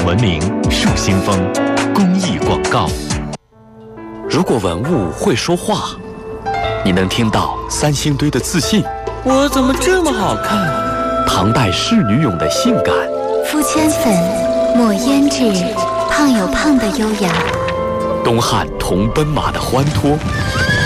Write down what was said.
文明树新风公益广告。 如果文物会说话，你能听到三星堆的自信， 我怎么这么好看？ 唐代仕女俑的性感， 敷铅粉，抹胭脂，胖有胖的优雅。 东汉铜奔马的欢脱，